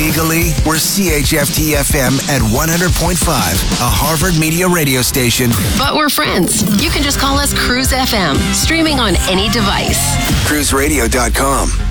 legally, we're CHFT-FM at 100.5, a Harvard Media radio station. But we're friends. You can just call us Cruise FM, streaming on any device. CruiseRadio.com.